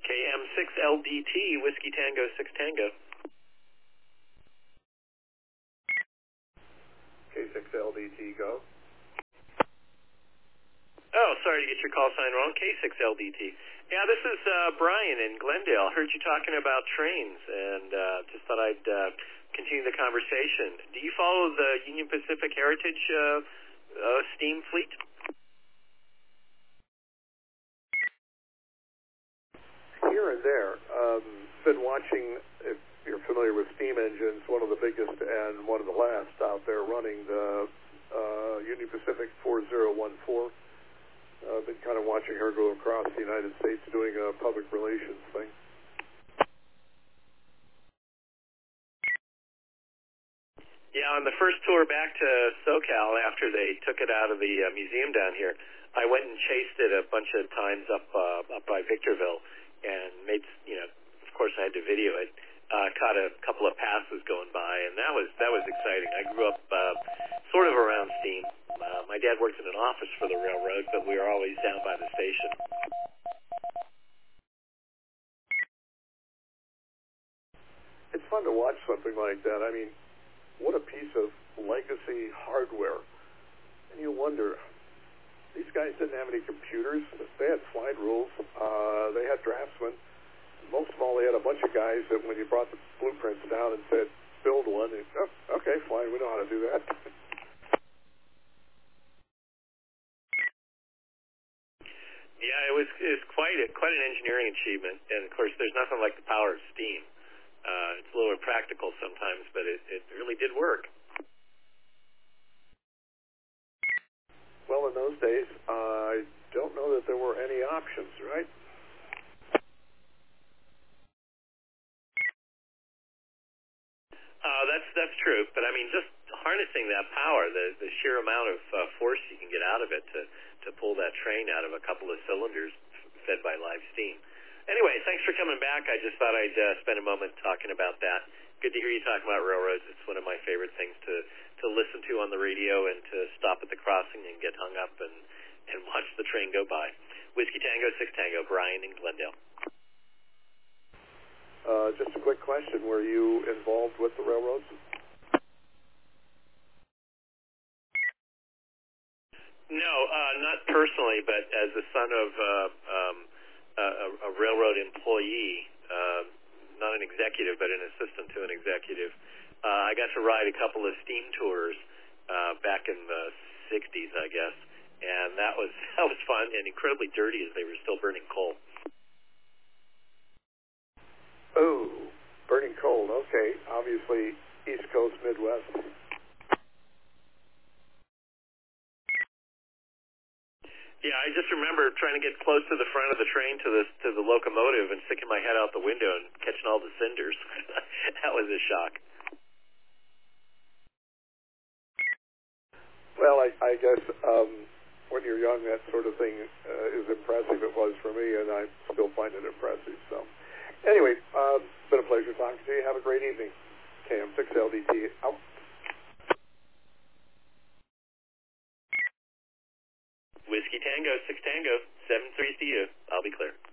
KM6LDT, Whiskey Tango 6 Tango. K6LDT, go. Oh, sorry to get your call sign wrong. K6LDT. Yeah, this is Brian in Glendale. Heard you talking about trains, and just thought I'd continue the conversation. Do you follow the Union Pacific Heritage steam fleet? Here and there. Been watching, if you're familiar with steam engines, one of the biggest and one of the last out there running, the Union Pacific 4014. Been kind of watching her go across the United States doing a public relations thing. Yeah, on the first tour back to SoCal after they took it out of the museum down here, I went and chased it a bunch of times up by Victorville, and made, of course I had to video it. Caught a couple of passes going by, and that was exciting. I grew up sort of around steam. My dad worked in an office for the railroad, but we were always down by the station. It's fun to watch something like that. I mean, what a piece of legacy hardware. And you wonder, these guys didn't have any computers. They had slide rules. They had draftsmen. Most of all, they had a bunch of guys that when you brought the blueprints down and said, build one, and, oh, okay, fine, we know how to do that. Yeah, it was quite an engineering achievement, and of course, there's nothing like the power of steam. It's a little impractical sometimes, but it really did work. Well, in those days, I don't know that there were any options, right? That's true, but I mean, just harnessing that power, the sheer amount of force you can get out of it to pull that train out of a couple of cylinders fed by live steam. Anyway, thanks for coming back. I just thought I'd spend a moment talking about that. Good to hear you talking about railroads. It's one of my favorite things to listen to on the radio, and to stop at the crossing and get hung up and watch the train go by. Whiskey Tango 6 Tango, Brian in Glendale. Just a quick question. Were you involved with the railroads? No, not personally, but as the son of a railroad employee, not an executive, but an assistant to an executive, I got to ride a couple of steam tours back in the 60s, I guess, and that was fun and incredibly dirty as they were still burning coal. Oh, burning coal. Okay, obviously East Coast, Midwest. Yeah, I just remember trying to get close to the front of the train to the locomotive and sticking my head out the window and catching all the cinders. That was a shock. Well, I guess when you're young, that sort of thing is impressive. It was for me, and I still find it impressive. So, anyway, it's been a pleasure talking to you. Have a great evening. KM6LDT out. Whiskey Tango 6 Tango 73 CU. I'll be clear.